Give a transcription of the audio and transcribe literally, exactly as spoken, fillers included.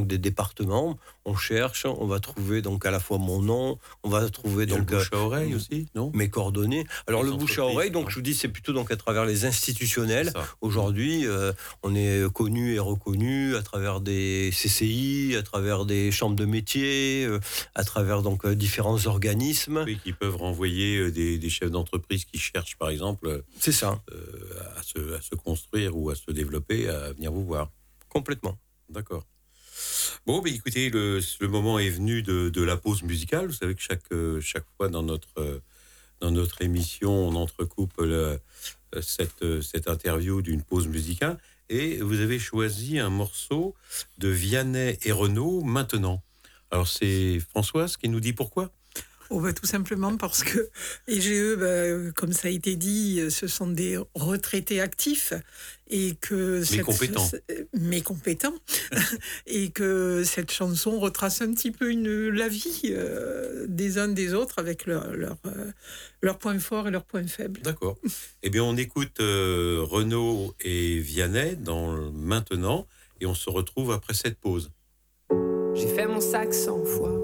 donc des départements. On cherche, on va trouver donc à la fois mon nom, on va trouver donc le bouche à oreille euh, aussi, non? mes coordonnées. Alors Les le bouche à oreille, donc entreprises, je vous dis, c'est plutôt donc à travers les institutionnels. c'est ça. Aujourd'hui, euh, on est connu et reconnu à travers des C C I, à travers des chambres de métiers, euh, à travers donc euh, différents organismes. Oui, qui peuvent renvoyer euh, des, des chefs d'entreprise qui cherchent, par exemple, C'est ça, euh, à, se, à se construire ou à se développer, à venir vous voir. complètement. D'accord. Bon, ben écoutez, le, le moment est venu de, de la pause musicale. Vous savez que chaque, euh, chaque fois dans notre, euh, dans notre émission, on entrecoupe le, euh, cette, euh, cette interview d'une pause musicale. Et vous avez choisi un morceau de Vianney et Renaud, Maintenant. Alors, c'est Françoise qui nous dit pourquoi? Oh bah, tout simplement parce que E G E, bah, comme ça a été dit, ce sont des retraités actifs et que Mais cette, compétents. mais compétents et que cette chanson retrace un petit peu une, la vie euh, des uns des autres avec leurs leur, euh, leur points forts et leurs points faibles. D'accord. Eh bien, on écoute euh, Renaud et Vianney dans le Maintenant et on se retrouve après cette pause. J'ai fait mon sac cent fois,